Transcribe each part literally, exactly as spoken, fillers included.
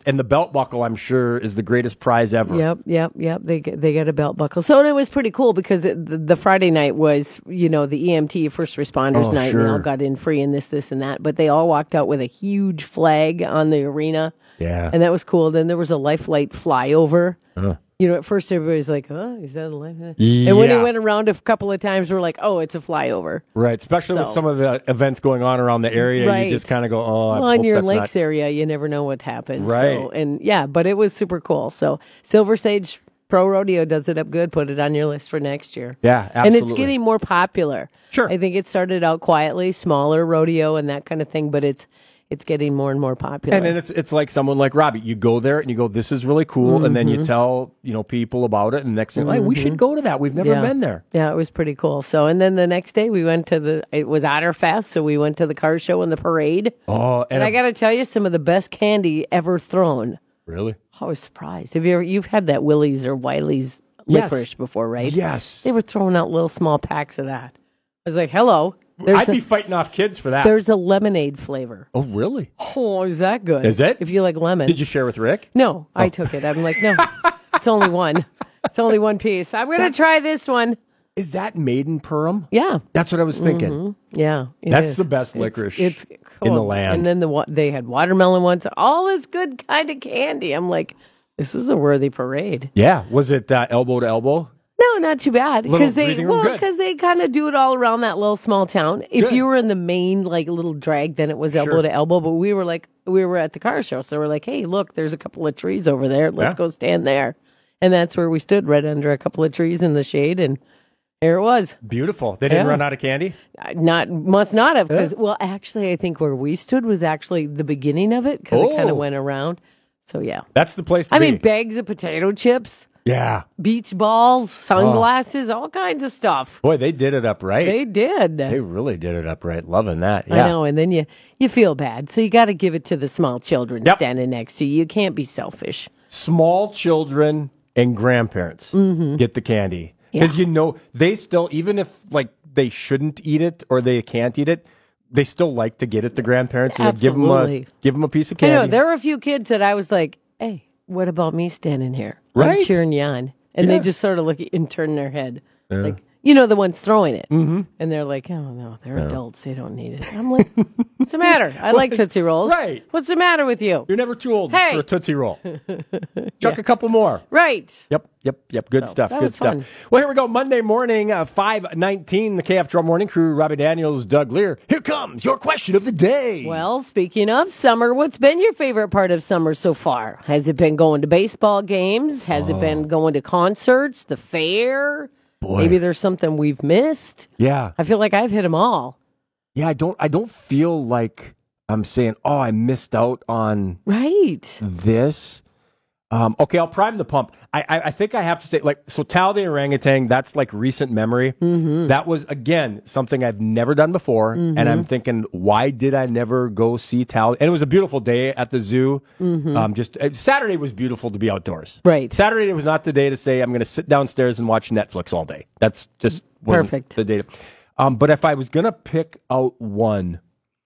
and the belt buckle, I'm sure, is the greatest prize ever. Yep, yep, yep. They get, they got a belt buckle. So it was pretty cool because it, the, the Friday night was, you know, the E M T first responders Oh, night. sure. And they all got in free and this, this, and that. But they all walked out with a huge flag on the arena. Yeah. And that was cool. Then there was a Life Flight flyover. Uh. You know, at first everybody was like, oh, is that a Life Flight? Yeah. And when it went around a couple of times, we're like, oh, it's a flyover. Right, especially with So- some of the events going on around the area, Right. you just kind of go, oh, I Well, hope in your that's lakes not... area, you never know what happens. Right. So, and yeah, but it was super cool. So Silver Sage Pro Rodeo does it up good. Put it on your list for next year. Yeah, And absolutely. it's getting more popular. Sure. I think it started out quietly, smaller rodeo and that kind of thing, but it's it's getting more and more popular. And then it's it's like someone like Robbie. You go there and you go, this is really cool, and then you tell you know people about it, and next thing, like, we should go to that. We've never Yeah. been there. Yeah, it was pretty cool. So, and then the next day we went to the, it was Otterfest, so we went to the car show and the parade. Oh, and, And I a- got to tell you, some of the best candy ever thrown. really? I was surprised. Have you ever, you've had that Willie's or Wiley's Yes. licorice before, right? Yes. They were throwing out little small packs of that. I was like, hello. There's I'd a, be fighting off kids for that. There's a lemonade flavor. Oh, really? Oh, is that good? Is it? If you like lemon. Did you share with Rick? No, I took it. I'm like, no, it's only one. It's only one piece. I'm going to try this one. Is that made in Purim? Yeah. That's what I was thinking. Mm-hmm. Yeah. it That's is. the best It's- licorice It's, cool. in the land. And then the wa- they had watermelon ones. All this good kind of candy. I'm like, this is a worthy parade. Yeah. Was it uh, elbow to elbow? No, not too bad. Little Because they, breathing room, well, good. because they kind of do it all around that little small town. If Good. you were in the main, like, little drag, then it was elbow Sure. to elbow. But we were like, we were at the car show. So we're like, hey, look, there's a couple of trees over there. Let's Yeah. go stand there. And that's where we stood, right under a couple of trees in the shade. And there it was. Beautiful. They didn't Yeah. run out of candy? Uh, Not must not have because Yeah. well actually I think where we stood was actually the beginning of it because it kind Oh. of went around. So yeah, That's the place to I be. mean bags of potato chips, yeah. beach balls, sunglasses, all kinds of stuff. Boy, they did it up right. They did. They really did it up right. Loving that. Yeah. I know, and then you you feel bad, so you got to give it to the small children Yep. standing next to you. You can't be selfish. Small children and grandparents get the candy. Because Mm-hmm. Yeah. you know, they still, even if like they shouldn't eat it or they can't eat it, they still like to get it to grandparents. And give them a Absolutely. give them a piece of I candy. know there were a few kids that I was like, hey, what about me standing here? Right. I'm cheering you on. And Yeah. they just sort of look at and turn their head. Yeah. Like, you know, the ones throwing it. Mm-hmm. And they're like, oh, no, they're adults. They don't need it. I'm like, what's the matter? I like Tootsie Rolls. Right. What's the matter with you? You're never too old Hey. for a Tootsie Roll. Chuck a couple more. Right. Yep, yep, yep. Good So, stuff. that Good was stuff. fun. Well, here we go. Monday morning, uh, five nineteen, the K F Drum Morning Crew, Robbie Daniels, Doug Lear. Here comes your question of the day. Well, speaking of summer, what's been your favorite part of summer so far? Has it been going to baseball games? Has it been going to concerts, the fair? Boy. Maybe there's something we've missed. Yeah. I feel like I've hit them all. Yeah, I don't I don't feel like I'm saying, oh, I missed out on Right. this. Um, okay, I'll prime the pump. I, I, I think I have to say, like, so Tal the Orangutan, that's like recent memory. Mm-hmm. That was, again, something I've never done before. Mm-hmm. And I'm thinking, why did I never go see Tal? And it was a beautiful day at the zoo. Mm-hmm. Um, just uh, Saturday was beautiful to be outdoors. Right. Saturday was not the day to say, I'm going to sit downstairs and watch Netflix all day. That's just wasn't Perfect. the day. To, um, but if I was going to pick out one,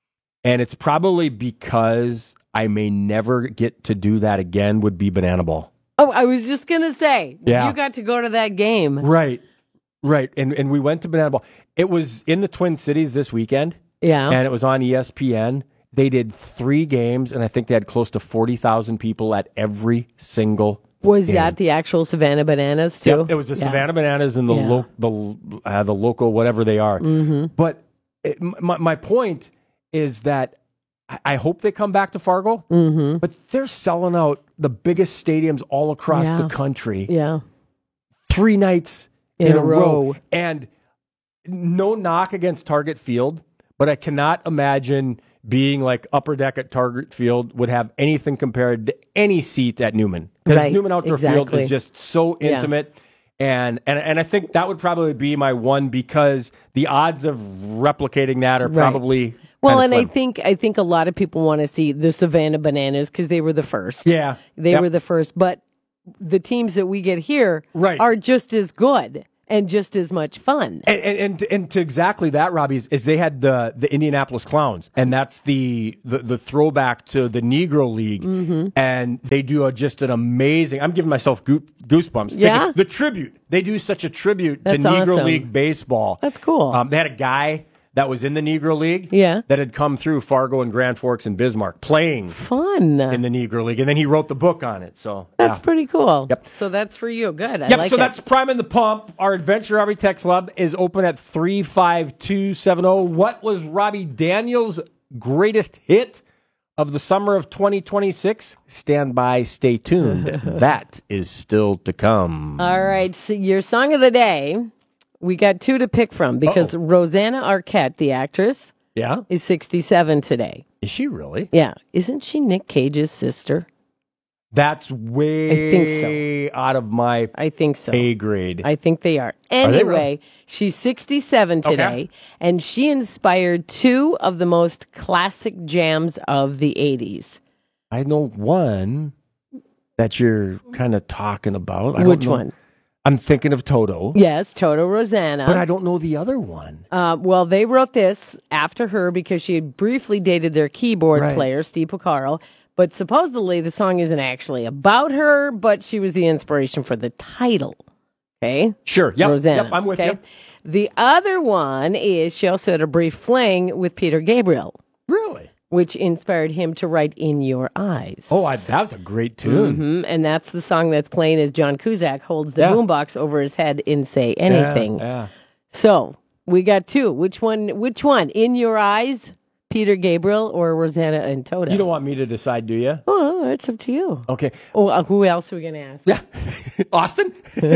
and it's probably because I may never get to do that again, would be Banana Ball. Oh, I was just going to say, Yeah. you got to go to that game. Right, right. And and we went to Banana Ball. It was in the Twin Cities this weekend, Yeah. and it was on E S P N. They did three games, and I think they had close to forty thousand people at every single Was game. that the actual Savannah Bananas, too? Yep, it was the Yeah. Savannah Bananas and the Yeah. lo- the uh, the local whatever they are. Mm-hmm. But it, m- my my point is that I, I hope they come back to Fargo. Mm-hmm. But they're selling out the biggest stadiums all across Yeah. the country. Yeah. Three nights in, In a a row. row. And no knock against Target Field, but I cannot imagine being like upper deck at Target Field would have anything compared to any seat at Newman. Because Right, Newman Outdoor Field exactly. is just so Yeah. intimate. And, and and I think that would probably be my one because the odds of replicating that are Right. probably Well, kinda and slim. I think I think a lot of people want to see the Savannah Bananas because they were the first. Yeah. They Yep. were the first. But the teams that we get here Right. are just as good. and just as much fun. And and, and, and to exactly that, Robbie, is, is they had the, the Indianapolis Clowns, and that's the, the, the throwback to the Negro League, mm-hmm. and they do a, just an amazing, I'm giving myself goosebumps. Yeah? Thinking, the tribute. They do such a tribute That's to Negro awesome. League baseball. That's cool. Um, they had a guy that was in the Negro League Yeah. that had come through Fargo and Grand Forks and Bismarck playing Fun. in the Negro League, and then he wrote the book on it. So That's yeah. pretty cool. Yep. So that's for you. Good. I Yep, like so it. that's Prime and the Pump. Our Adventure Robbie Text Club is open at three five two seven zero. What was Robbie Daniels' greatest hit of the summer of twenty twenty-six? Stand by, stay tuned. That is still to come. All right. So your song of the day, we got two to pick from because Uh-oh. Rosanna Arquette, the actress, Yeah? is sixty-seven today. Is she really? Yeah. Isn't she Nick Cage's sister? That's way I think out of my I think so. pay grade. I think they are. they Anyway, really? she's sixty-seven today, Okay. and she inspired two of the most classic jams of the eighties. I know one that you're kind of talking about. I don't Which know. one? I'm thinking of Toto, Yes, Toto Rosanna. but I don't know the other one. Uh, well, they wrote this after her because she had briefly dated their keyboard Right. player, Steve Porcaro. But supposedly the song isn't actually about her, but she was the inspiration for the title. Okay? Sure. Yep. Rosanna. Yep. I'm with okay? you. The other one is she also had a brief fling with Peter Gabriel, Really? which inspired him to write In Your Eyes. Oh, I, that's a great tune. hmm And that's the song that's playing as John Cusack holds the Yeah. boombox over his head in Say Anything. Yeah, yeah. So we got two. Which one? Which one? In Your Eyes, Peter Gabriel, or Rosanna and Toto? You don't want me to decide, do you? Oh, it's up to you. Okay. Oh, uh, who else are we gonna ask? Yeah. Austin?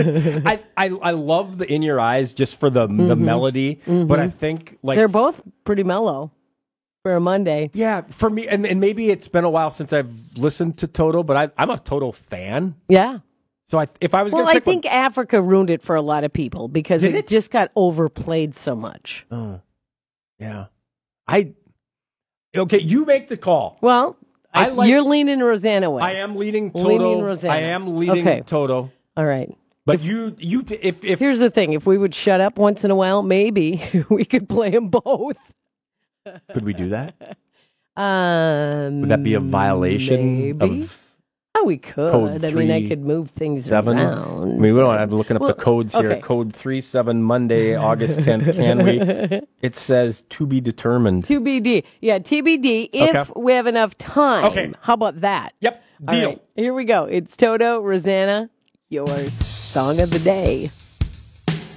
I, I I love the In Your Eyes just for the the melody, but I think like They're both pretty mellow for a Monday. yeah, for me, and, and maybe it's been a while since I've listened to Toto, but I, I'm a Toto fan. Yeah. So I, if I was Well, going to I pick think Africa ruined it for a lot of people because Did it, it? just got overplayed so much. one, oh, yeah, I okay, you make the call. Well, I I, like- you're leaning Rosanna way. I am leading Toto. Leaning Rosanna. I am leading Okay. Toto. All right. But you, you, if if Here's the thing: if we would shut up once in a while, maybe we could play them both. could we do that? Um, Would that be a violation maybe? of Oh, we could. Code I mean, I three, could move things seven? around. I mean, we don't. I'm looking up Well, the codes here. okay. Code three seven Monday, August tenth. Can we? It says to be determined. T B D. Yeah, T B D if Okay. we have enough time. Okay. How about that? Yep. All Deal. right, here we go. It's Toto, Rosanna, your song of the day.